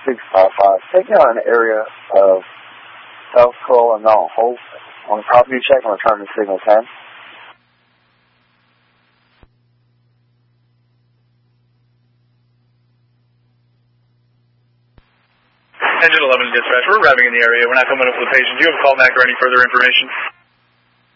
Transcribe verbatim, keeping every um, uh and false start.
six five five. Take me on an area of South Cole and Mount Hope on the property check. I'm returning signal ten. Engine eleven dispatch, we're arriving in the area. We're not coming up with the patient. Do you have a call back or any further information?